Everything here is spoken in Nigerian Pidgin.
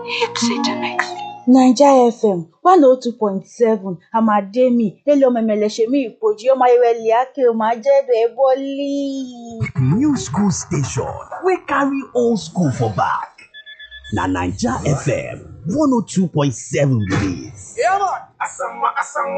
City Mix. Naija FM 102.7 Amademi Elomemele Ipoji Omayewele Ake Omajedo Eboli. New school station we carry old school for back. Na Naija FM 102.7 be this. Yeah, man. Asama.